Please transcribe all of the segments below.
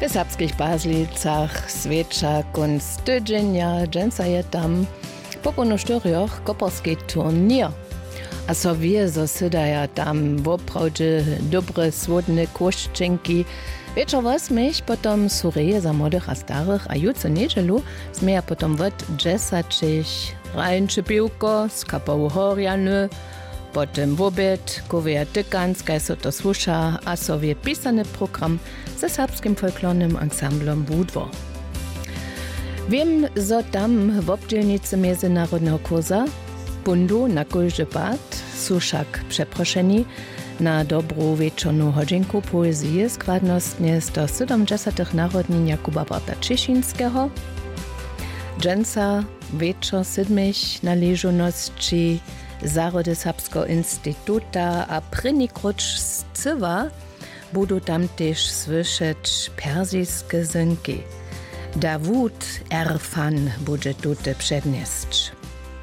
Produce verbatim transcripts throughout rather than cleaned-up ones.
W serbskich Baselicach, Svečak und Stydženja dżęca je tam po ponoštorjoch koporski turnier. A so wie, so sydaja tam woprawdźe dobre, słodne koščenki. Wieczor osmich potom sureje za młodych a starych, a jutro niedzielu zmieja potom wot dżesacich rajnče piłko z kapału horjany, potem w obied, kowie tykanska, so to słucha, a so wie pisany program ze serbskim folklornym ensemblem Budwo. Wiem, że tam w obdzielnicy międzynarodnego kursa bundu na każdy pad są wszak przeproszeni na dobrą wieczorną hodzinkę poezji składnostnie sto siedemdziesiątych narodnin Jakuba Barta Cieszyńskiego. Dżęca wieczor siedmich należności Zarody Serbskiego Instytuta a pryni krucz z Cywa budu tam też słyszeć persijskie synki. Dawud Erfan bude tutaj przednieść.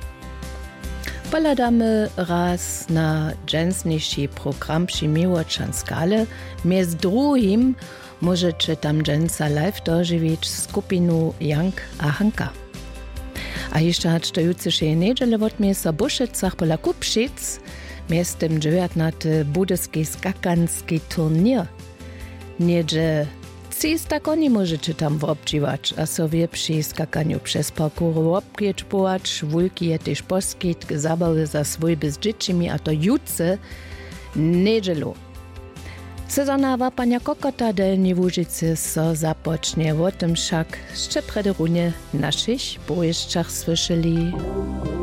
Poladamy raz na dżęsniejszy program przy Miłoczanskale. Między drugim możecie tam dżęca live dożywić skupinu Jank a Hanka. A jeszcze haczto jutrzejszej niedzielę w miejscu Buszycach pola Kupszyc miestem dziewiętnasty budyski skakanski turnier. Niedzie cista koni możecie tam obdziwać, a sobie przy skakaniu przez parkouru obkieczbować, wulki je też poskit, zabawy za swój z dziećmi, a to jutce niedzielu. Sezona łapania kokota delni w Łużycy so zapocznie, o tym wszak jeszcze przed runie naszych boiszczach słyszeli.